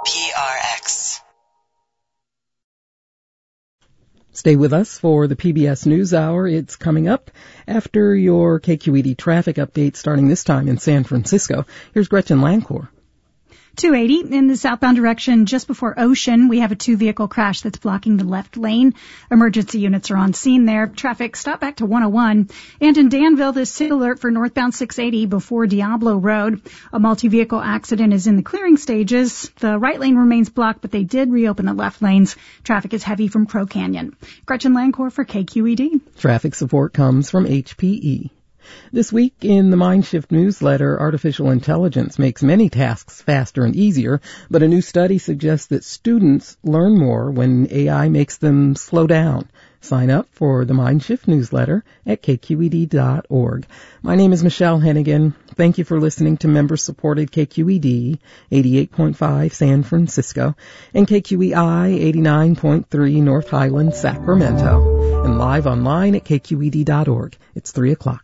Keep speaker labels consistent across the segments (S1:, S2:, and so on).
S1: PRX.
S2: Stay with us for the PBS NewsHour. It's coming up after your KQED traffic update starting this time in San Francisco. Here's Gretchen Lancor.
S3: 280 in the southbound direction just before Ocean. We have a two-vehicle crash that's blocking the left lane. Emergency units are on scene there. Traffic stopped back to 101. And in Danville, the SIG alert for northbound 680 before Diablo Road. A multi-vehicle accident is in the clearing stages. The right lane remains blocked, but they did reopen the left lanes. Traffic is heavy from Crow Canyon. Gretchen Lancor for KQED.
S2: Traffic support comes from HPE. This week in the Mindshift newsletter, artificial intelligence makes many tasks faster and easier, but a new study suggests that students learn more when AI makes them slow down. Sign up for the Mindshift newsletter at kqed.org. My name is Michelle Hennigan. Thank you for listening to member-supported KQED 88.5 San Francisco and KQEI 89.3 North Highland, Sacramento, and live online at kqed.org. It's 3 o'clock.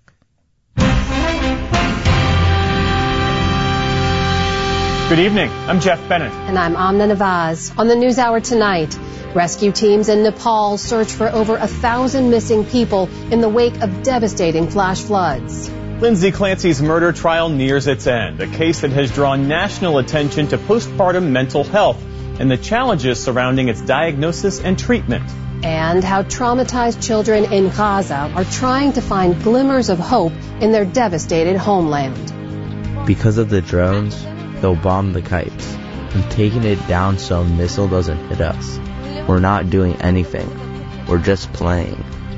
S4: Good evening. I'm Jeff Bennett.
S5: And I'm Amna Nawaz. On the NewsHour tonight, rescue teams in Nepal search for over 1,000 missing people in the wake of devastating flash floods.
S4: Lindsay Clancy's murder trial nears its end, a case that has drawn national attention to postpartum mental health and the challenges surrounding its diagnosis and treatment.
S5: And how traumatized children in Gaza are trying to find glimmers of hope in their devastated homeland.
S6: Because of the drones, they'll bomb the kites. I'm taking it down so a missile doesn't hit us. We're not doing anything. We're just playing.